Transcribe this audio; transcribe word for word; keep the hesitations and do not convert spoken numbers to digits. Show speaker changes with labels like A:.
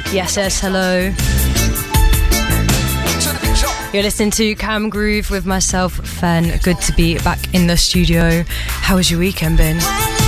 A: Yes, yes, hello. You're listening to Cam Groove with myself, Fen. Good to be back in the studio. How has your weekend been?